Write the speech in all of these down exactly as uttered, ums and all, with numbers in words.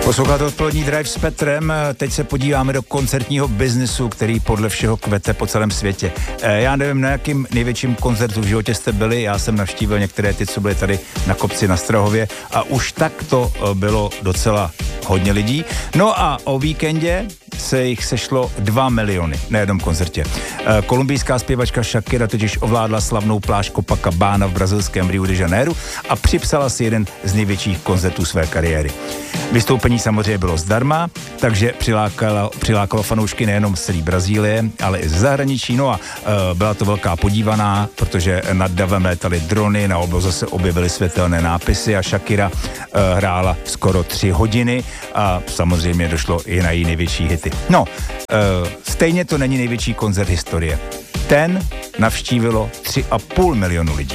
Posloucháte Odpolední drive s Petrem. Teď se podíváme do koncertního biznesu, který podle všeho kvete po celém světě. Já nevím, na jakým největším koncertu v životě jste byli. Já jsem navštívil některé ty, co byly tady na kopci na Strahově a už tak to bylo docela hodně lidí. No a o víkendě se jich sešlo dva miliony na jednom koncertě. Kolumbijská zpěvačka Shakira totiž ovládla slavnou pláž Copacabana v brazilském Rio de Janeiro a připsala si jeden z největších koncertů své kariéry. Vystoupení samozřejmě bylo zdarma, takže přilákalo, přilákalo fanoušky nejenom z celé Brazílie, ale i z zahraničí. No a e, byla to velká podívaná, protože nad davem létaly drony, na obloze se objevily světelné nápisy a Shakira e, hrála skoro tři hodiny a samozřejmě došlo i na její největší hity. No, e, stejně to není největší koncert historie. Ten navštívilo tři a půl milionu lidí.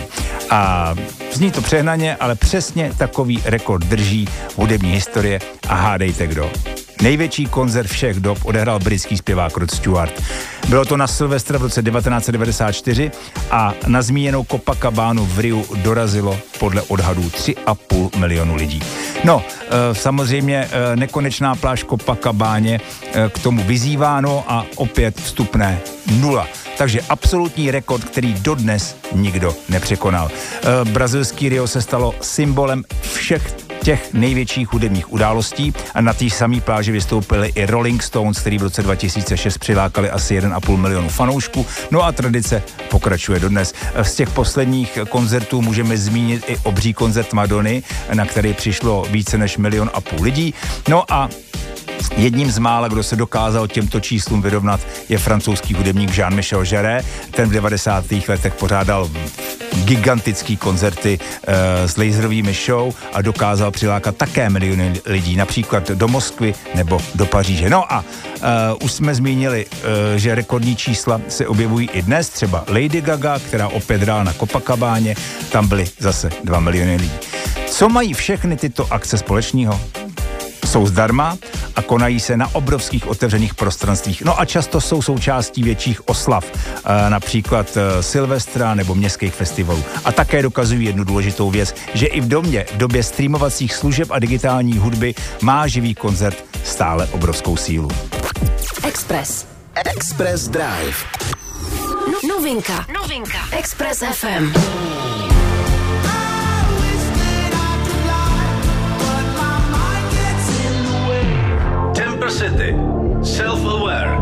A zní to přehnaně, ale přesně takový rekord drží hudební historie a hádejte kdo. Největší koncert všech dob odehrál britský zpěvák Rod Stewart. Bylo to na Silvestra v roce devatenáct set devadesát čtyři a na zmíněnou Copacabánu v Riu dorazilo podle odhadů tři a půl milionu lidí. No, e, samozřejmě e, nekonečná pláž Copacabáně e, k tomu vyzýváno a opět vstupné nula. Takže absolutní rekord, který dodnes nikdo nepřekonal. E, brazilský Rio se stalo symbolem všech těch největších hudebních událostí a na té samé pláži vystoupili i Rolling Stones, který v roce dva tisíce šest přilákali asi jeden a půl milionu fanoušků. No a tradice pokračuje dodnes. Z těch posledních koncertů můžeme zmínit i obří koncert Madony, na který přišlo více než milion a půl lidí. No a jedním z mála, kdo se dokázal těmto číslům vyrovnat, je francouzský hudebník Jean-Michel Jarre. Ten v devadesátých letech pořádal gigantický koncerty e, s laserovými show a dokázal přilákat také miliony lidí, například do Moskvy nebo do Paříže. No a e, už jsme zmínili, e, že rekordní čísla se objevují i dnes, třeba Lady Gaga, která opět hrála na Copacabáně, tam byly zase dva miliony lidí. Co mají všechny tyto akce společného? Jsou zdarma a konají se na obrovských otevřených prostranstvích. No a často jsou součástí větších oslav, e, například e, Silvestra nebo městských festivalů. A také dokazují jednu důležitou věc, že i v domě, v době streamovacích služeb a digitální hudby má živý koncert stále obrovskou sílu. Express. Express Drive. No, novinka. Novinka. Express F M. City. Self-aware.